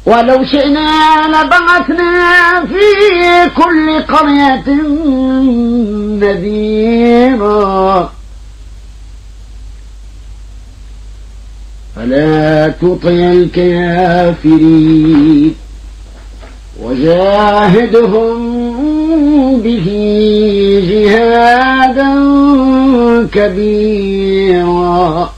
ولو شئنا لبعثنا في كل قرية نذيرا فلا تطع الكافرين وجاهدهم به جهادا كبيرا